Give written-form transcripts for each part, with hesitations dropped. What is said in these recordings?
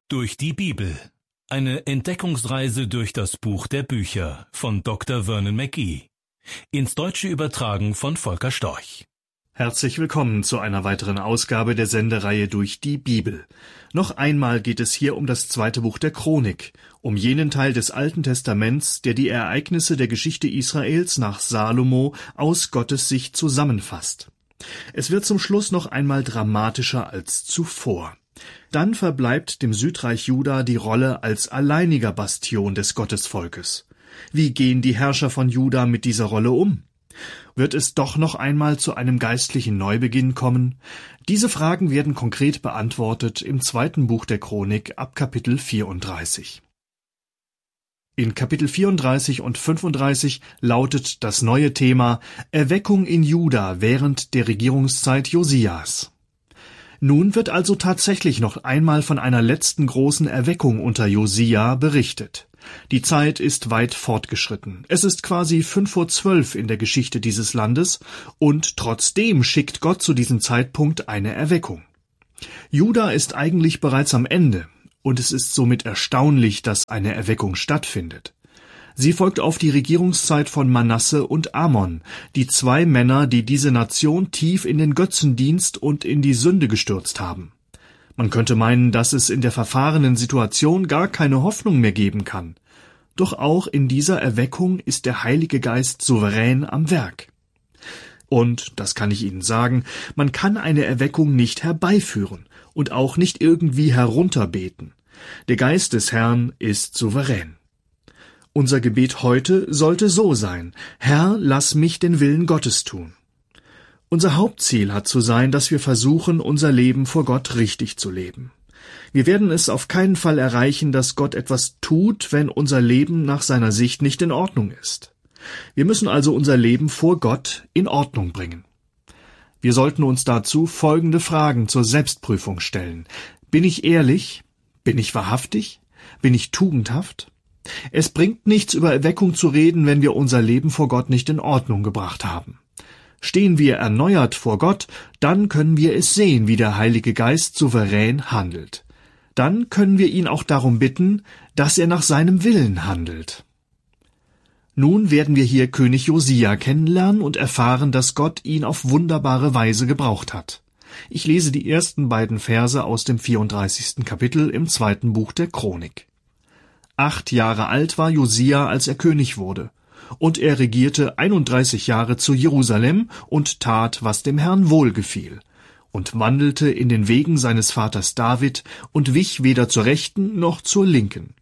Durch die Bibel. Eine Entdeckungsreise durch das Buch der Bücher von Dr. Vernon McGee. Ins Deutsche übertragen von Volker Storch. Herzlich willkommen zu einer weiteren Ausgabe der Sendereihe Durch die Bibel. Noch einmal geht es hier um das zweite Buch der Chronik, um jenen Teil des Alten Testaments, der die Ereignisse der Geschichte Israels nach Salomo aus Gottes Sicht zusammenfasst. Es wird zum Schluss noch einmal dramatischer als zuvor. Dann verbleibt dem Südreich Juda die Rolle als alleiniger Bastion des Gottesvolkes. Wie gehen die Herrscher von Juda mit dieser Rolle um? Wird es doch noch einmal zu einem geistlichen Neubeginn kommen? Diese Fragen werden konkret beantwortet im zweiten Buch der Chronik ab Kapitel 34. In Kapitel 34 und 35 lautet das neue Thema Erweckung in Juda während der Regierungszeit Josias. Nun wird also tatsächlich noch einmal von einer letzten großen Erweckung unter Josia berichtet. Die Zeit ist weit fortgeschritten. Es ist quasi 11:55 in der Geschichte dieses Landes und trotzdem schickt Gott zu diesem Zeitpunkt eine Erweckung. Juda ist eigentlich bereits am Ende und es ist somit erstaunlich, dass eine Erweckung stattfindet. Sie folgt auf die Regierungszeit von Manasse und Amon, die zwei Männer, die diese Nation tief in den Götzendienst und in die Sünde gestürzt haben. Man könnte meinen, dass es in der verfahrenen Situation gar keine Hoffnung mehr geben kann. Doch auch in dieser Erweckung ist der Heilige Geist souverän am Werk. Und, das kann ich Ihnen sagen, man kann eine Erweckung nicht herbeiführen und auch nicht irgendwie herunterbeten. Der Geist des Herrn ist souverän. Unser Gebet heute sollte so sein: Herr, lass mich den Willen Gottes tun. Unser Hauptziel hat zu sein, dass wir versuchen, unser Leben vor Gott richtig zu leben. Wir werden es auf keinen Fall erreichen, dass Gott etwas tut, wenn unser Leben nach seiner Sicht nicht in Ordnung ist. Wir müssen also unser Leben vor Gott in Ordnung bringen. Wir sollten uns dazu folgende Fragen zur Selbstprüfung stellen. Bin ich ehrlich? Bin ich wahrhaftig? Bin ich tugendhaft? Es bringt nichts, über Erweckung zu reden, wenn wir unser Leben vor Gott nicht in Ordnung gebracht haben. Stehen wir erneuert vor Gott, dann können wir es sehen, wie der Heilige Geist souverän handelt. Dann können wir ihn auch darum bitten, dass er nach seinem Willen handelt. Nun werden wir hier König Josia kennenlernen und erfahren, dass Gott ihn auf wunderbare Weise gebraucht hat. Ich lese die ersten beiden Verse aus dem 34. Kapitel im zweiten Buch der Chronik. 8 Jahre alt war Josia, als er König wurde. Und er regierte 31 Jahre zu Jerusalem und tat, was dem Herrn wohlgefiel, und wandelte in den Wegen seines Vaters David und wich weder zur Rechten noch zur Linken.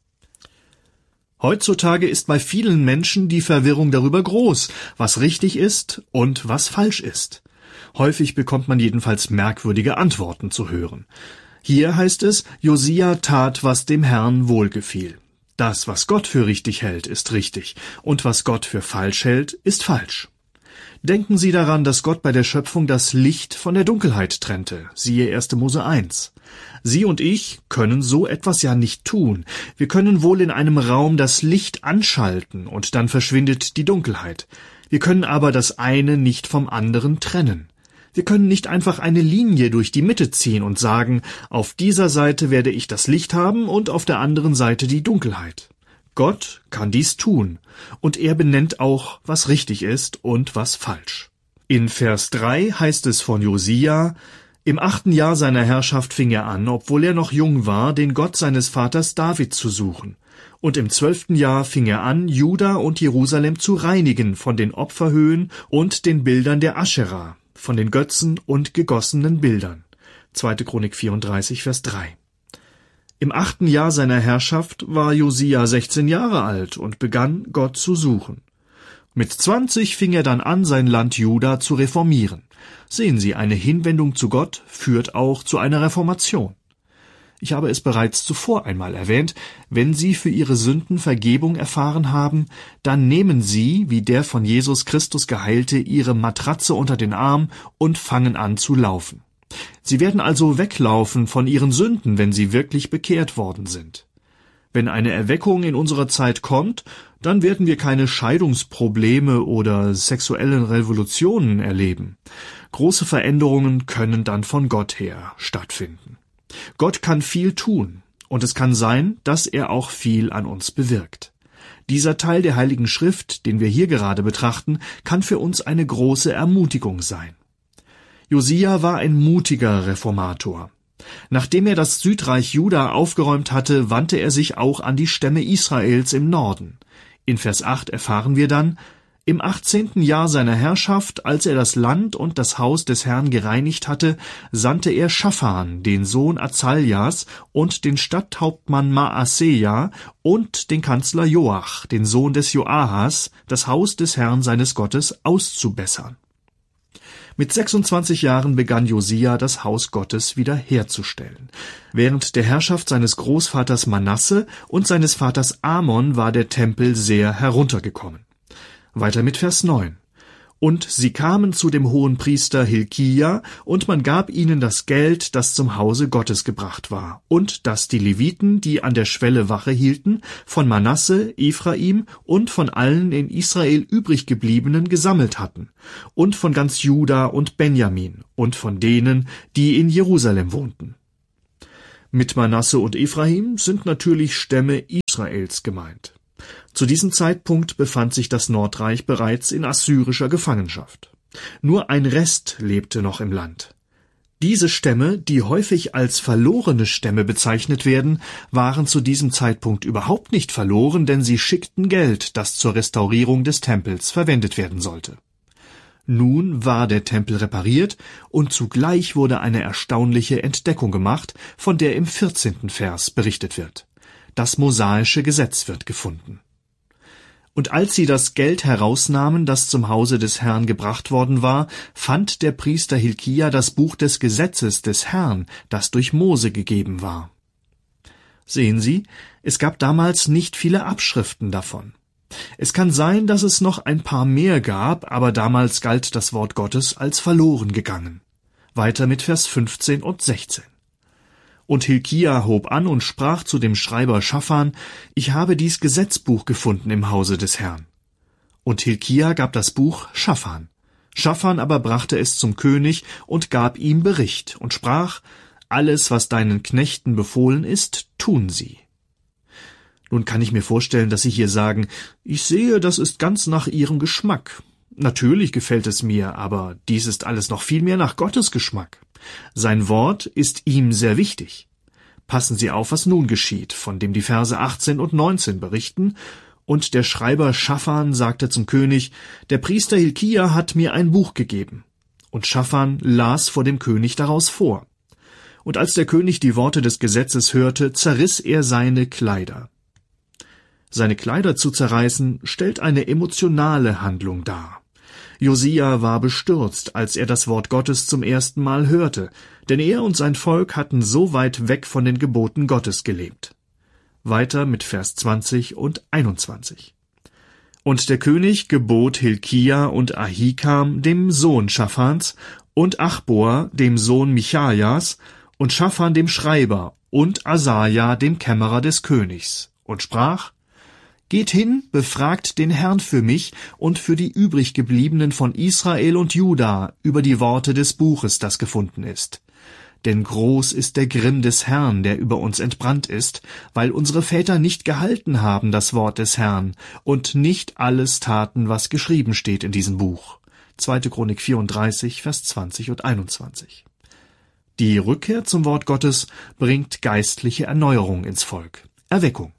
Heutzutage ist bei vielen Menschen die Verwirrung darüber groß, was richtig ist und was falsch ist. Häufig bekommt man jedenfalls merkwürdige Antworten zu hören. Hier heißt es, Josia tat, was dem Herrn wohlgefiel. Das, was Gott für richtig hält, ist richtig, und was Gott für falsch hält, ist falsch. Denken Sie daran, dass Gott bei der Schöpfung das Licht von der Dunkelheit trennte, siehe 1. Mose 1. Sie und ich können so etwas ja nicht tun. Wir können wohl in einem Raum das Licht anschalten, und dann verschwindet die Dunkelheit. Wir können aber das eine nicht vom anderen trennen. Wir können nicht einfach eine Linie durch die Mitte ziehen und sagen, auf dieser Seite werde ich das Licht haben und auf der anderen Seite die Dunkelheit. Gott kann dies tun, und er benennt auch, was richtig ist und was falsch. In Vers 3 heißt es von Josia: Im 8. Jahr seiner Herrschaft fing er an, obwohl er noch jung war, den Gott seines Vaters David zu suchen. Und im 12. Jahr fing er an, Juda und Jerusalem zu reinigen von den Opferhöhen und den Bildern der Aschera, von den Götzen und gegossenen Bildern. 2. Chronik 34, Vers 3. Im 8. Jahr seiner Herrschaft war Josia 16 Jahre alt und begann, Gott zu suchen. Mit 20 fing er dann an, sein Land Juda zu reformieren. Sehen Sie, eine Hinwendung zu Gott führt auch zu einer Reformation. Ich habe es bereits zuvor einmal erwähnt, wenn Sie für Ihre Sünden Vergebung erfahren haben, dann nehmen Sie, wie der von Jesus Christus Geheilte, Ihre Matratze unter den Arm und fangen an zu laufen. Sie werden also weglaufen von Ihren Sünden, wenn Sie wirklich bekehrt worden sind. Wenn eine Erweckung in unserer Zeit kommt, dann werden wir keine Scheidungsprobleme oder sexuellen Revolutionen erleben. Große Veränderungen können dann von Gott her stattfinden. Gott kann viel tun, Und es kann sein, dass er auch viel an uns bewirkt. Dieser Teil der Heiligen Schrift, den wir hier gerade betrachten, kann für uns eine große Ermutigung sein. Josia war ein mutiger Reformator. Nachdem er das Südreich Juda aufgeräumt hatte, wandte er sich auch an die Stämme Israels im Norden. In Vers 8 erfahren wir dann: Im 18. Jahr seiner Herrschaft, als er das Land und das Haus des Herrn gereinigt hatte, sandte er Schaphan, den Sohn Azaljas, und den Stadthauptmann Maaseja und den Kanzler Joach, den Sohn des Joahas, das Haus des Herrn seines Gottes auszubessern. Mit 26 Jahren begann Josia, das Haus Gottes wiederherzustellen. Während der Herrschaft seines Großvaters Manasse und seines Vaters Amon war der Tempel sehr heruntergekommen. Weiter mit Vers 9. Und sie kamen zu dem Hohenpriester Hilkia, und man gab ihnen das Geld, das zum Hause Gottes gebracht war, und das die Leviten, die an der Schwelle Wache hielten, von Manasse, Ephraim und von allen in Israel übriggebliebenen gesammelt hatten, und von ganz Juda und Benjamin, und von denen, die in Jerusalem wohnten. Mit Manasse und Ephraim sind natürlich Stämme Israels gemeint. Zu diesem Zeitpunkt befand sich das Nordreich bereits in assyrischer Gefangenschaft. Nur ein Rest lebte noch im Land. Diese Stämme, die häufig als verlorene Stämme bezeichnet werden, waren zu diesem Zeitpunkt überhaupt nicht verloren, denn sie schickten Geld, das zur Restaurierung des Tempels verwendet werden sollte. Nun war der Tempel repariert und zugleich wurde eine erstaunliche Entdeckung gemacht, von der im 14. Vers berichtet wird. Das mosaische Gesetz wird gefunden. Und als sie das Geld herausnahmen, das zum Hause des Herrn gebracht worden war, fand der Priester Hilkia das Buch des Gesetzes des Herrn, das durch Mose gegeben war. Sehen Sie, es gab damals nicht viele Abschriften davon. Es kann sein, dass es noch ein paar mehr gab, aber damals galt das Wort Gottes als verloren gegangen. Weiter mit Vers 15 und 16. Und Hilkia hob an und sprach zu dem Schreiber Schaphan: Ich habe dies Gesetzbuch gefunden im Hause des Herrn. Und Hilkia gab das Buch Schaphan. Schaphan aber brachte es zum König und gab ihm Bericht und sprach: Alles, was deinen Knechten befohlen ist, tun sie. Nun kann ich mir vorstellen, dass Sie hier sagen: Ich sehe, das ist ganz nach Ihrem Geschmack. Natürlich gefällt es mir, aber dies ist alles noch viel mehr nach Gottes Geschmack. Sein Wort ist ihm sehr wichtig. Passen Sie auf, was nun geschieht, von dem die Verse 18 und 19 berichten. Und der Schreiber Schaphan sagte zum König: Der Priester Hilkia hat mir ein Buch gegeben. Und Schaphan las vor dem König daraus vor. Und als der König die Worte des Gesetzes hörte, zerriss er seine Kleider. Seine Kleider zu zerreißen, stellt eine emotionale Handlung dar. Josia war bestürzt, als er das Wort Gottes zum ersten Mal hörte, denn er und sein Volk hatten so weit weg von den Geboten Gottes gelebt. Weiter mit Vers 20 und 21. Und der König gebot Hilkia und Ahikam, dem Sohn Schaphans, und Achbor, dem Sohn Michajas, und Schaphan dem Schreiber, und Asaja, dem Kämmerer des Königs, und sprach: Geht hin, befragt den Herrn für mich und für die übriggebliebenen von Israel und Juda über die Worte des Buches, das gefunden ist. Denn groß ist der Grimm des Herrn, der über uns entbrannt ist, weil unsere Väter nicht gehalten haben das Wort des Herrn und nicht alles taten, was geschrieben steht in diesem Buch. 2. Chronik 34, Vers 20 und 21. Die Rückkehr zum Wort Gottes bringt geistliche Erneuerung ins Volk, Erweckung.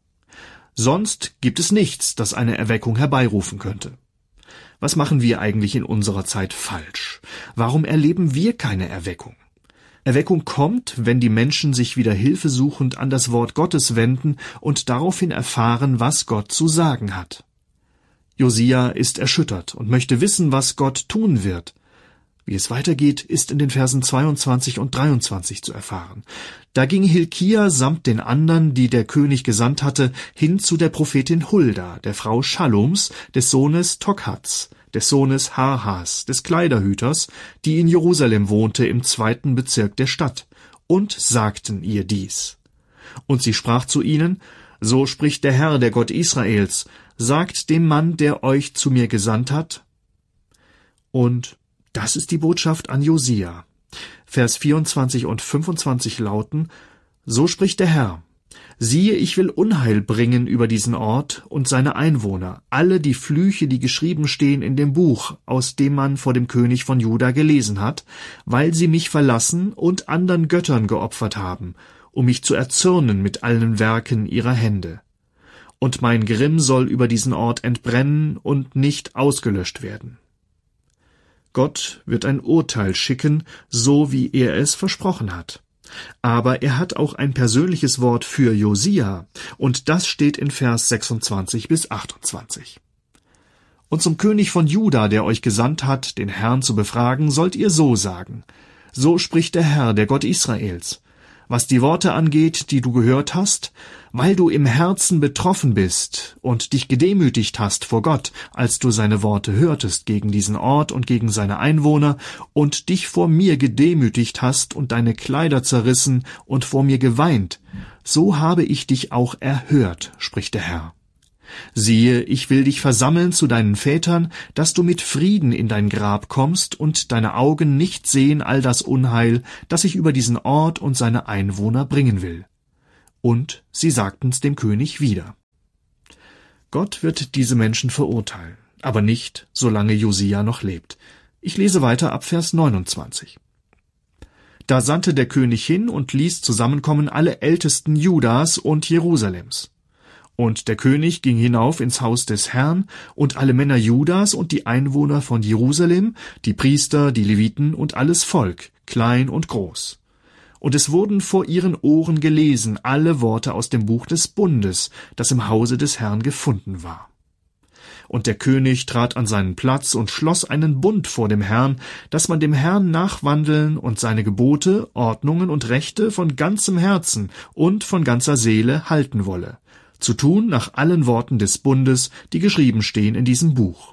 Sonst gibt es nichts, das eine Erweckung herbeirufen könnte. Was machen wir eigentlich in unserer Zeit falsch? Warum erleben wir keine Erweckung? Erweckung kommt, wenn die Menschen sich wieder hilfesuchend an das Wort Gottes wenden und daraufhin erfahren, was Gott zu sagen hat. Josia ist erschüttert und möchte wissen, was Gott tun wird. Wie es weitergeht, ist in den Versen 22 und 23 zu erfahren. Da ging Hilkia samt den anderen, die der König gesandt hatte, hin zu der Prophetin Hulda, der Frau Schallums, des Sohnes Tokhats, des Sohnes Harhas, des Kleiderhüters, die in Jerusalem wohnte, im 2. Bezirk der Stadt, und sagten ihr dies. Und sie sprach zu ihnen: So spricht der Herr, der Gott Israels, sagt dem Mann, der euch zu mir gesandt hat. Und das ist die Botschaft an Josia. Vers 24 und 25 lauten: So spricht der Herr: Siehe, ich will Unheil bringen über diesen Ort und seine Einwohner, alle die Flüche, die geschrieben stehen in dem Buch, aus dem man vor dem König von Juda gelesen hat, weil sie mich verlassen und anderen Göttern geopfert haben, um mich zu erzürnen mit allen Werken ihrer Hände. Und mein Grimm soll über diesen Ort entbrennen und nicht ausgelöscht werden. Gott wird ein Urteil schicken, so wie er es versprochen hat. Aber er hat auch ein persönliches Wort für Josia, und das steht in Vers 26 bis 28. Und zum König von Juda, der euch gesandt hat, den Herrn zu befragen, sollt ihr so sagen: So spricht der Herr, der Gott Israels. Was die Worte angeht, die du gehört hast, weil du im Herzen betroffen bist und dich gedemütigt hast vor Gott, als du seine Worte hörtest gegen diesen Ort und gegen seine Einwohner, und dich vor mir gedemütigt hast und deine Kleider zerrissen und vor mir geweint, so habe ich dich auch erhört, spricht der Herr. Siehe, ich will dich versammeln zu deinen Vätern, dass du mit Frieden in dein Grab kommst und deine Augen nicht sehen all das Unheil, das ich über diesen Ort und seine Einwohner bringen will. Und sie sagten's dem König wieder. Gott wird diese Menschen verurteilen, aber nicht, solange Josia noch lebt. Ich lese weiter ab Vers 29. Da sandte der König hin und ließ zusammenkommen alle Ältesten Judas und Jerusalems. Und der König ging hinauf ins Haus des Herrn, und alle Männer Judas und die Einwohner von Jerusalem, die Priester, die Leviten und alles Volk, klein und groß. Und es wurden vor ihren Ohren gelesen alle Worte aus dem Buch des Bundes, das im Hause des Herrn gefunden war. Und der König trat an seinen Platz und schloss einen Bund vor dem Herrn, dass man dem Herrn nachwandeln und seine Gebote, Ordnungen und Rechte von ganzem Herzen und von ganzer Seele halten wolle, zu tun nach allen Worten des Bundes, die geschrieben stehen in diesem Buch.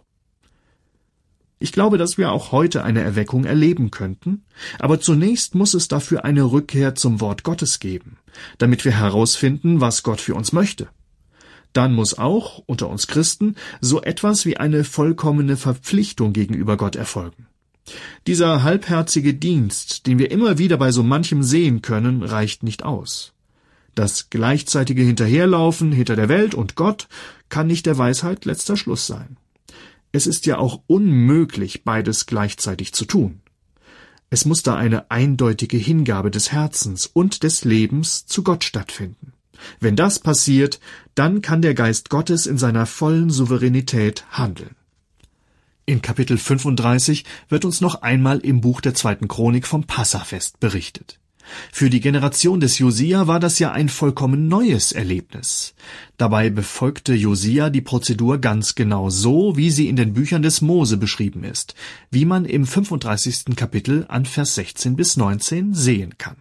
Ich glaube, dass wir auch heute eine Erweckung erleben könnten, aber zunächst muss es dafür eine Rückkehr zum Wort Gottes geben, damit wir herausfinden, was Gott für uns möchte. Dann muss auch, unter uns Christen, so etwas wie eine vollkommene Verpflichtung gegenüber Gott erfolgen. Dieser halbherzige Dienst, den wir immer wieder bei so manchem sehen können, reicht nicht aus. Das gleichzeitige Hinterherlaufen hinter der Welt und Gott kann nicht der Weisheit letzter Schluss sein. Es ist ja auch unmöglich, beides gleichzeitig zu tun. Es muss da eine eindeutige Hingabe des Herzens und des Lebens zu Gott stattfinden. Wenn das passiert, dann kann der Geist Gottes in seiner vollen Souveränität handeln. In Kapitel 35 wird uns noch einmal im Buch der 2. Chronik vom Passafest berichtet. Für die Generation des Josia war das ja ein vollkommen neues Erlebnis. Dabei befolgte Josia die Prozedur ganz genau so, wie sie in den Büchern des Mose beschrieben ist, wie man im 35. Kapitel an Vers 16 bis 19 sehen kann.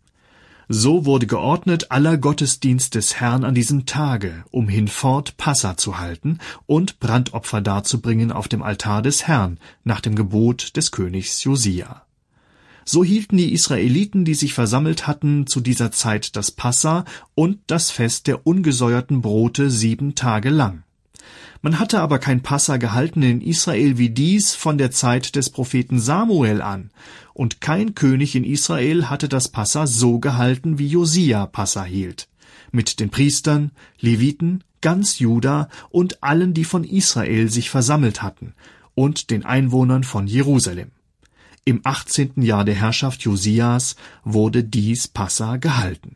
So wurde geordnet aller Gottesdienst des Herrn an diesem Tage, um hinfort Passa zu halten und Brandopfer darzubringen auf dem Altar des Herrn, nach dem Gebot des Königs Josia. So hielten die Israeliten, die sich versammelt hatten, zu dieser Zeit das Passa und das Fest der ungesäuerten Brote 7 Tage lang. Man hatte aber kein Passa gehalten in Israel wie dies von der Zeit des Propheten Samuel an, und kein König in Israel hatte das Passa so gehalten, wie Josia Passa hielt, mit den Priestern, Leviten, ganz Juda und allen, die von Israel sich versammelt hatten, und den Einwohnern von Jerusalem. Im 18. Jahr der Herrschaft Josias wurde dies Passa gehalten.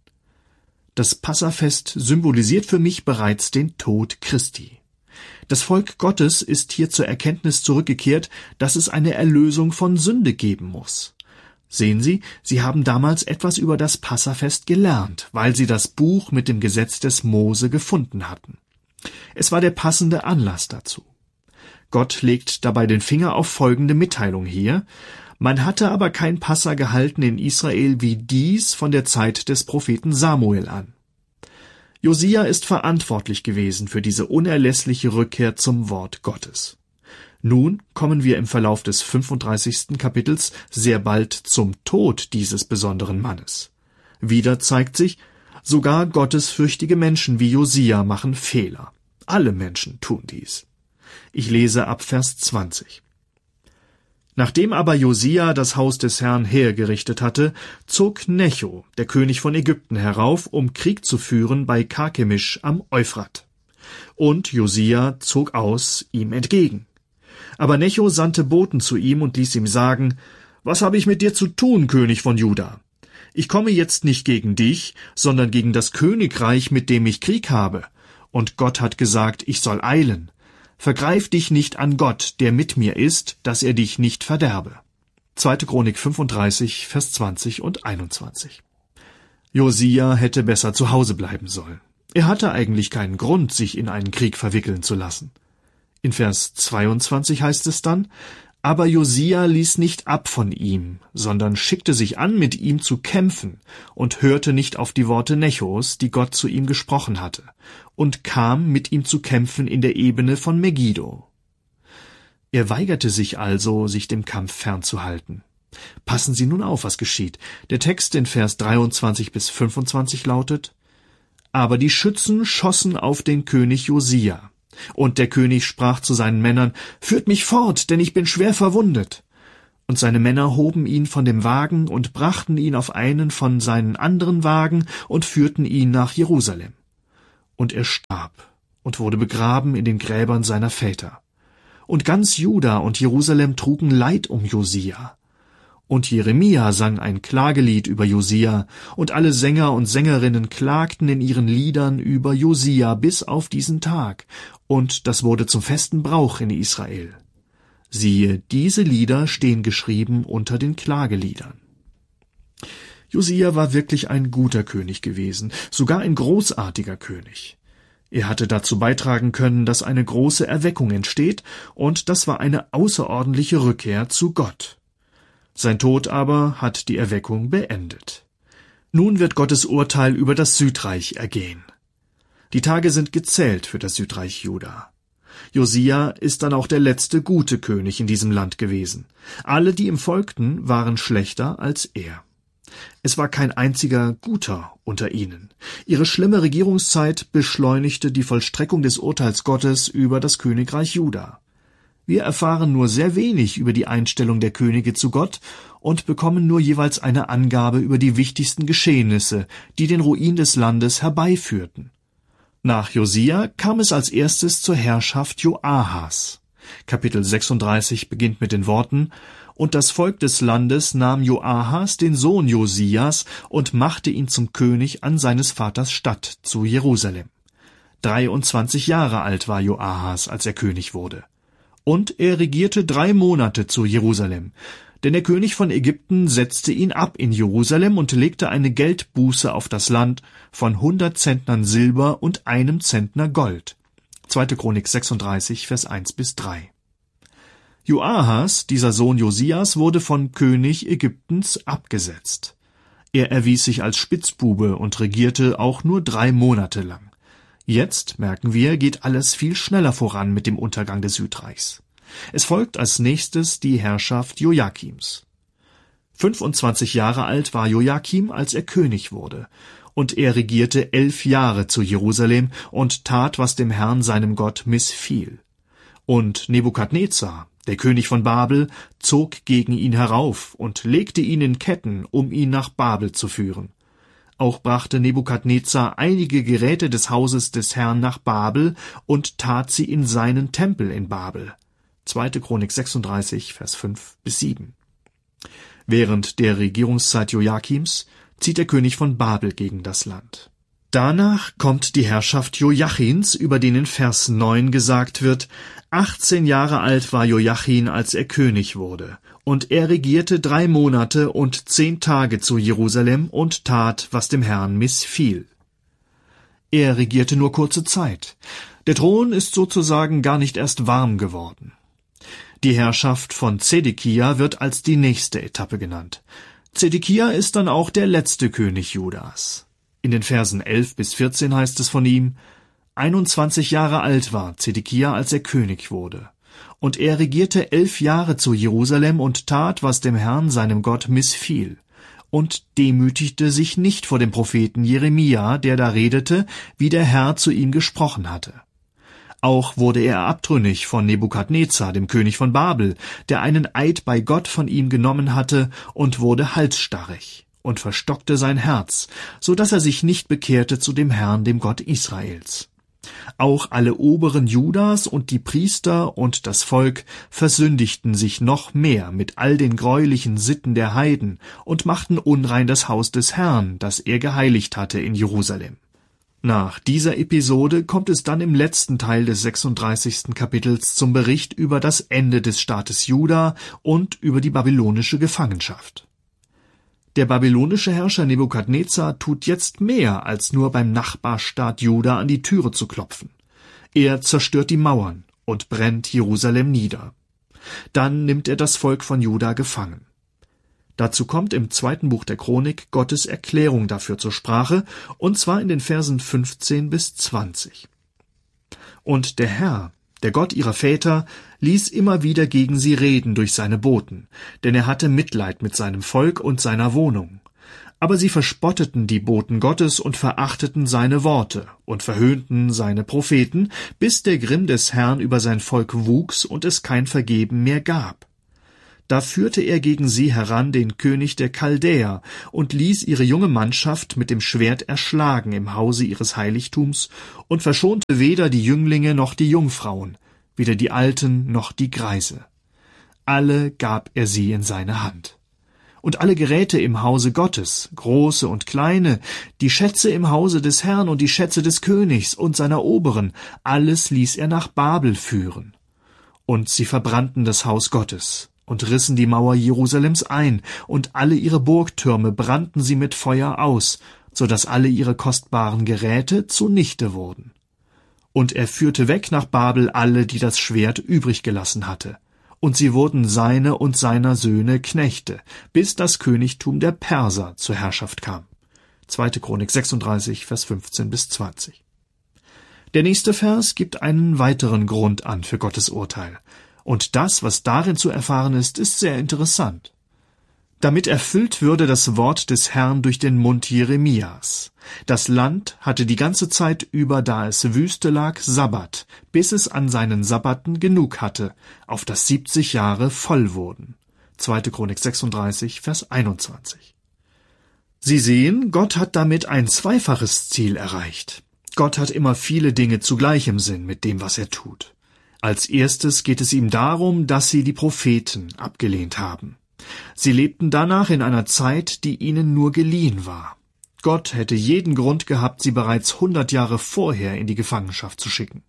Das Passafest symbolisiert für mich bereits den Tod Christi. Das Volk Gottes ist hier zur Erkenntnis zurückgekehrt, dass es eine Erlösung von Sünde geben muss. Sehen Sie, sie haben damals etwas über das Passafest gelernt, weil sie das Buch mit dem Gesetz des Mose gefunden hatten. Es war der passende Anlass dazu. Gott legt dabei den Finger auf folgende Mitteilung hier: Man hatte aber kein Passa gehalten in Israel wie dies von der Zeit des Propheten Samuel an. Josia ist verantwortlich gewesen für diese unerlässliche Rückkehr zum Wort Gottes. Nun kommen wir im Verlauf des 35. Kapitels sehr bald zum Tod dieses besonderen Mannes. Wieder zeigt sich, sogar gottesfürchtige Menschen wie Josia machen Fehler. Alle Menschen tun dies. Ich lese ab Vers 20. Nachdem aber Josia das Haus des Herrn hergerichtet hatte, zog Necho, der König von Ägypten, herauf, um Krieg zu führen bei Karkemisch am Euphrat. Und Josia zog aus ihm entgegen. Aber Necho sandte Boten zu ihm und ließ ihm sagen: »Was habe ich mit dir zu tun, König von Juda? Ich komme jetzt nicht gegen dich, sondern gegen das Königreich, mit dem ich Krieg habe. Und Gott hat gesagt, ich soll eilen. Vergreif dich nicht an Gott, der mit mir ist, dass er dich nicht verderbe.« 2. Chronik 35, Vers 20 und 21. Josia hätte besser zu Hause bleiben sollen. Er hatte eigentlich keinen Grund, sich in einen Krieg verwickeln zu lassen. In Vers 22 heißt es dann: »Aber Josia ließ nicht ab von ihm, sondern schickte sich an, mit ihm zu kämpfen, und hörte nicht auf die Worte Nechos, die Gott zu ihm gesprochen hatte, und kam, mit ihm zu kämpfen in der Ebene von Megiddo.« Er weigerte sich also, sich dem Kampf fernzuhalten. Passen Sie nun auf, was geschieht. Der Text in Vers 23 bis 25 lautet: »Aber die Schützen schossen auf den König Josia. Und der König sprach zu seinen Männern: »Führt mich fort, denn ich bin schwer verwundet.« Und seine Männer hoben ihn von dem Wagen und brachten ihn auf einen von seinen anderen Wagen und führten ihn nach Jerusalem. Und er starb und wurde begraben in den Gräbern seiner Väter. Und ganz Juda und Jerusalem trugen Leid um Josia. Und Jeremia sang ein Klagelied über Josia, und alle Sänger und Sängerinnen klagten in ihren Liedern über Josia bis auf diesen Tag, und das wurde zum festen Brauch in Israel. Siehe, diese Lieder stehen geschrieben unter den Klageliedern. Josia war wirklich ein guter König gewesen, sogar ein großartiger König. Er hatte dazu beitragen können, dass eine große Erweckung entsteht, und das war eine außerordentliche Rückkehr zu Gott. Sein Tod aber hat die Erweckung beendet. Nun wird Gottes Urteil über das Südreich ergehen. Die Tage sind gezählt für das Südreich Juda. Josia ist dann auch der letzte gute König in diesem Land gewesen. Alle, die ihm folgten, waren schlechter als er. Es war kein einziger Guter unter ihnen. Ihre schlimme Regierungszeit beschleunigte die Vollstreckung des Urteils Gottes über das Königreich Juda. Wir erfahren nur sehr wenig über die Einstellung der Könige zu Gott und bekommen nur jeweils eine Angabe über die wichtigsten Geschehnisse, die den Ruin des Landes herbeiführten. Nach Josia kam es als erstes zur Herrschaft Joahas. Kapitel 36 beginnt mit den Worten: »Und das Volk des Landes nahm Joahas, den Sohn Josias, und machte ihn zum König an seines Vaters Stadt zu Jerusalem. 23 Jahre alt war Joahas, als er König wurde. Und er regierte 3 Monate zu Jerusalem, denn der König von Ägypten setzte ihn ab in Jerusalem und legte eine Geldbuße auf das Land von 100 Zentnern Silber und 1 Zentner Gold.« 2. Chronik 36, Vers 1-3. Joahas, dieser Sohn Josias, wurde von König Ägyptens abgesetzt. Er erwies sich als Spitzbube und regierte auch nur 3 Monate lang. Jetzt, merken wir, geht alles viel schneller voran mit dem Untergang des Südreichs. Es folgt als nächstes die Herrschaft Joachims. 25 Jahre alt war Joachim, als er König wurde, und er regierte 11 Jahre zu Jerusalem und tat, was dem Herrn seinem Gott missfiel. Und Nebukadnezar, der König von Babel, zog gegen ihn herauf und legte ihn in Ketten, um ihn nach Babel zu führen. Auch brachte Nebukadnezar einige Geräte des Hauses des Herrn nach Babel und tat sie in seinen Tempel in Babel. 2. Chronik 36, Vers 5-7. Während der Regierungszeit Joachims zieht der König von Babel gegen das Land. Danach kommt die Herrschaft Joachins, über den in Vers 9 gesagt wird: 18 Jahre alt war Joachim, als er König wurde, und er regierte 3 Monate und 10 Tage zu Jerusalem und tat, was dem Herrn missfiel. Er regierte nur kurze Zeit. Der Thron ist sozusagen gar nicht erst warm geworden. Die Herrschaft von Zedekia wird als die nächste Etappe genannt. Zedekia ist dann auch der letzte König Judas. In den Versen 11-14 heißt es von ihm: 21 Jahre alt war Zedekia, als er König wurde. Und er regierte 11 Jahre zu Jerusalem und tat, was dem Herrn seinem Gott missfiel. Und demütigte sich nicht vor dem Propheten Jeremia, der da redete, wie der Herr zu ihm gesprochen hatte. Auch wurde er abtrünnig von Nebukadnezar, dem König von Babel, der einen Eid bei Gott von ihm genommen hatte, und wurde halsstarrig und verstockte sein Herz, so dass er sich nicht bekehrte zu dem Herrn, dem Gott Israels. Auch alle Oberen Judas und die Priester und das Volk versündigten sich noch mehr mit all den greulichen Sitten der Heiden und machten unrein das Haus des Herrn, das er geheiligt hatte in Jerusalem. Nach dieser Episode kommt es dann im letzten Teil des 36. Kapitels zum Bericht über das Ende des Staates Juda und über die babylonische Gefangenschaft. Der babylonische Herrscher Nebukadnezar tut jetzt mehr, als nur beim Nachbarstaat Juda an die Türe zu klopfen. Er zerstört die Mauern und brennt Jerusalem nieder. Dann nimmt er das Volk von Juda gefangen. Dazu kommt im 2. Buch der Chronik Gottes Erklärung dafür zur Sprache, und zwar in den Versen 15 bis 20. Und der Herr, der Gott ihrer Väter, ließ immer wieder gegen sie reden durch seine Boten, denn er hatte Mitleid mit seinem Volk und seiner Wohnung. Aber sie verspotteten die Boten Gottes und verachteten seine Worte und verhöhnten seine Propheten, bis der Grimm des Herrn über sein Volk wuchs und es kein Vergeben mehr gab. Da führte er gegen sie heran den König der Chaldäer und ließ ihre junge Mannschaft mit dem Schwert erschlagen im Hause ihres Heiligtums und verschonte weder die Jünglinge noch die Jungfrauen, weder die Alten noch die Greise. Alle gab er sie in seine Hand. Und alle Geräte im Hause Gottes, große und kleine, die Schätze im Hause des Herrn und die Schätze des Königs und seiner Oberen, alles ließ er nach Babel führen. Und sie verbrannten das Haus Gottes und rissen die Mauer Jerusalems ein, und alle ihre Burgtürme brannten sie mit Feuer aus, so dass alle ihre kostbaren Geräte zunichte wurden. Und er führte weg nach Babel alle, die das Schwert übrig gelassen hatte, und sie wurden seine und seiner Söhne Knechte, bis das Königtum der Perser zur Herrschaft kam. 2. Chronik 36, Vers 15 bis 20. Der nächste Vers gibt einen weiteren Grund an für Gottes Urteil. Und das, was darin zu erfahren ist, ist sehr interessant. Damit erfüllt würde das Wort des Herrn durch den Mund Jeremias. Das Land hatte die ganze Zeit über, da es Wüste lag, Sabbat, bis es an seinen Sabbaten genug hatte, auf das 70 Jahre voll wurden. 2. Chronik 36, Vers 21. Sie sehen, Gott hat damit ein zweifaches Ziel erreicht. Gott hat immer viele Dinge zugleich im Sinn mit dem, was er tut. Als erstes geht es ihm darum, dass sie die Propheten abgelehnt haben. Sie lebten danach in einer Zeit, die ihnen nur geliehen war. Gott hätte jeden Grund gehabt, sie bereits 100 Jahre vorher in die Gefangenschaft zu schicken.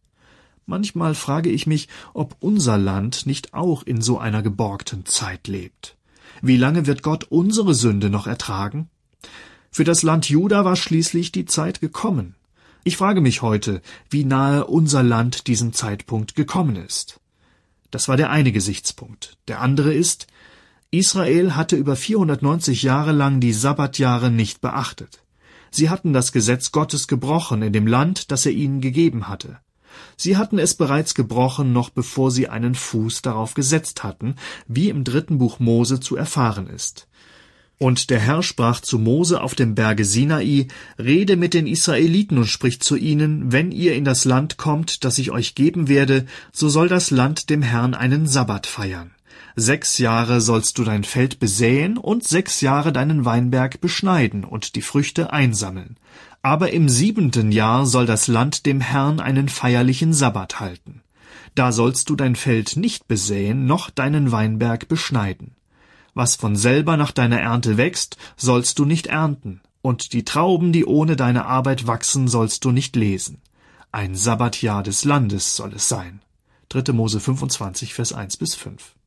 Manchmal frage ich mich, ob unser Land nicht auch in so einer geborgten Zeit lebt. Wie lange wird Gott unsere Sünde noch ertragen? Für das Land Juda war schließlich die Zeit gekommen. Ich frage mich heute, wie nahe unser Land diesem Zeitpunkt gekommen ist. Das war der eine Gesichtspunkt. Der andere ist, Israel hatte über 490 Jahre lang die Sabbatjahre nicht beachtet. Sie hatten das Gesetz Gottes gebrochen in dem Land, das er ihnen gegeben hatte. Sie hatten es bereits gebrochen, noch bevor sie einen Fuß darauf gesetzt hatten, wie im 3. Buch Mose zu erfahren ist. Und der Herr sprach zu Mose auf dem Berge Sinai, rede mit den Israeliten und sprich zu ihnen, wenn ihr in das Land kommt, das ich euch geben werde, so soll das Land dem Herrn einen Sabbat feiern. 6 Jahre sollst du dein Feld besäen und 6 Jahre deinen Weinberg beschneiden und die Früchte einsammeln. Aber im 7. Jahr soll das Land dem Herrn einen feierlichen Sabbat halten. Da sollst du dein Feld nicht besäen, noch deinen Weinberg beschneiden. Was von selber nach deiner Ernte wächst, sollst du nicht ernten, und die Trauben, die ohne deine Arbeit wachsen, sollst du nicht lesen. Ein Sabbatjahr des Landes soll es sein. 3. Mose 25, Vers 1 bis 5.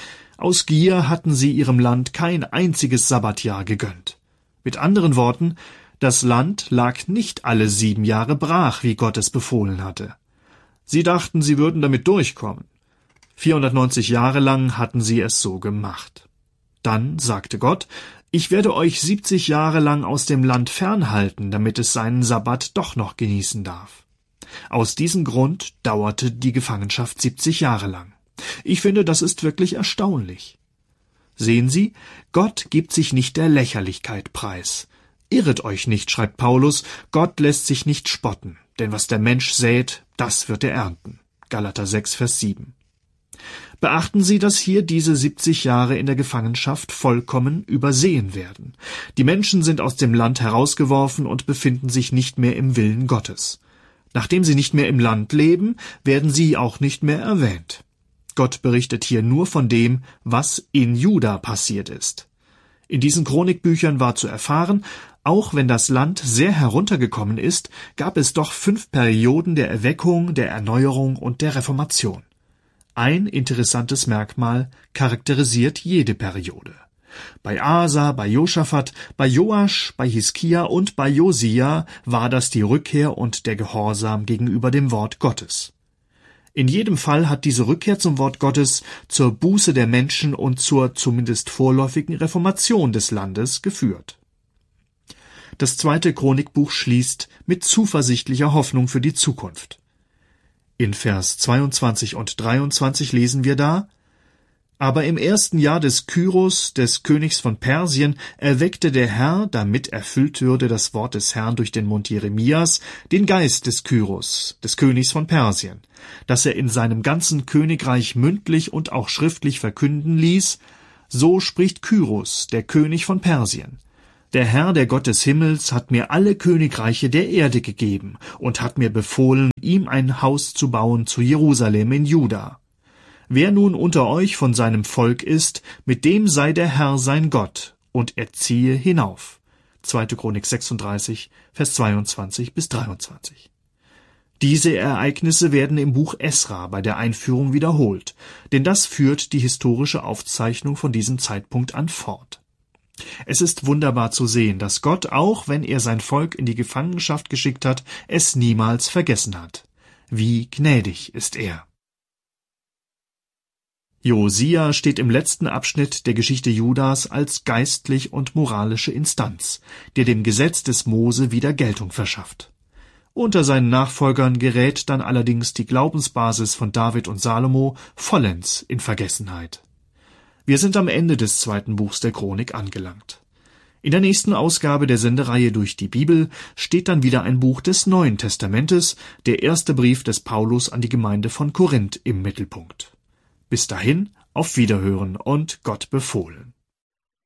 Aus Gier hatten sie ihrem Land kein einziges Sabbatjahr gegönnt. Mit anderen Worten, das Land lag nicht alle 7 Jahre brach, wie Gott es befohlen hatte. Sie dachten, sie würden damit durchkommen. 490 Jahre lang hatten sie es so gemacht. Dann sagte Gott, ich werde euch 70 Jahre lang aus dem Land fernhalten, damit es seinen Sabbat doch noch genießen darf. Aus diesem Grund dauerte die Gefangenschaft 70 Jahre lang. Ich finde, das ist wirklich erstaunlich. Sehen Sie, Gott gibt sich nicht der Lächerlichkeit preis. Irret euch nicht, schreibt Paulus, Gott lässt sich nicht spotten. denn was der Mensch sät, das wird er ernten. Galater 6, Vers 7. Beachten Sie, dass hier diese 70 Jahre in der Gefangenschaft vollkommen übersehen werden. Die Menschen sind aus dem Land herausgeworfen und befinden sich nicht mehr im Willen Gottes. Nachdem sie nicht mehr im Land leben, werden sie auch nicht mehr erwähnt. Gott berichtet hier nur von dem, was in Juda passiert ist. In diesen Chronikbüchern war zu erfahren, auch wenn das Land sehr heruntergekommen ist, gab es doch 5 Perioden der Erweckung, der Erneuerung und der Reformation. Ein interessantes Merkmal charakterisiert jede Periode. Bei Asa, bei Josaphat, bei Joasch, bei Hiskia und bei Josia war das die Rückkehr und der Gehorsam gegenüber dem Wort Gottes. In jedem Fall hat diese Rückkehr zum Wort Gottes zur Buße der Menschen und zur zumindest vorläufigen Reformation des Landes geführt. Das 2. Chronikbuch schließt mit zuversichtlicher Hoffnung für die Zukunft. In Vers 22 und 23 lesen wir da: Aber im 1. Jahr des Kyros, des Königs von Persien, erweckte der Herr, damit erfüllt würde das Wort des Herrn durch den Mund Jeremias, den Geist des Kyros, des Königs von Persien, dass er in seinem ganzen Königreich mündlich und auch schriftlich verkünden ließ: So spricht Kyros, der König von Persien. Der Herr, der Gott des Himmels, hat mir alle Königreiche der Erde gegeben und hat mir befohlen, ihm ein Haus zu bauen zu Jerusalem in Juda. Wer nun unter euch von seinem Volk ist, mit dem sei der Herr sein Gott, und er ziehe hinauf. 2. Chronik 36, Vers 22 bis 23. Diese Ereignisse werden im Buch Esra bei der Einführung wiederholt, denn das führt die historische Aufzeichnung von diesem Zeitpunkt an fort. Es ist wunderbar zu sehen, dass Gott, auch wenn er sein Volk in die Gefangenschaft geschickt hat, es niemals vergessen hat. Wie gnädig ist er. Josia steht im letzten Abschnitt der Geschichte Judas als geistlich und moralische Instanz, der dem Gesetz des Mose wieder Geltung verschafft. Unter seinen Nachfolgern gerät dann allerdings die Glaubensbasis von David und Salomo vollends in Vergessenheit. Wir sind am Ende des 2. Buchs der Chronik angelangt. In der nächsten Ausgabe der Sendereihe Durch die Bibel steht dann wieder ein Buch des Neuen Testamentes, der 1. Brief des Paulus an die Gemeinde von Korinth im Mittelpunkt. Bis dahin, auf Wiederhören und Gott befohlen.